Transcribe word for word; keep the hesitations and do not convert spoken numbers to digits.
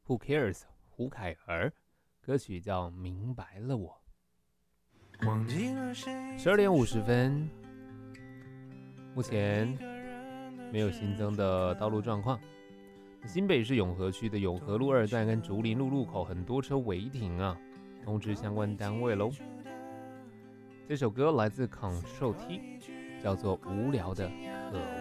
Who Cares 胡凯儿，歌曲叫《明白了我》。十二点五十分，目前没有新增的道路状况。新北市永和区的永和路二段跟竹林路路口很多车违停啊，通知相关单位喽。这首歌来自 Control T， 叫做《无聊的渴望》。